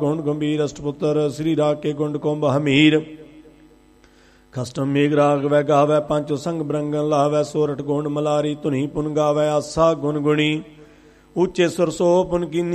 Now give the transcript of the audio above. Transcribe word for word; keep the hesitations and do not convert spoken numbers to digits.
ਗੁਣ ਗੰਭੀਰ ਅਸ਼ਟਪੁੱਤਰ ਸ੍ਰੀ ਰਾਗ ਕੇ ਗੁੰਡ ਕੁੰਭ ਹਮੀਰ ਖਸਟਮ ਮੇਘ ਰਾਗ ਵੈ ਗਾਵੈ ਪੰਚ ਸੰਗ ਬਰੰਗਨ ਲਾਵੈ ਸੋਰਠ ਗੁੰਡ ਮਲਾਰੀ ਧੁਨੀ ਪੁਨ ਗਾਵੈ ਆਸਾ ਗੁਣ ਗੁਣੀ ਉੱਚੇ ਸੁਰ ਸੋ ਪੁਨ ਕੀਨੀ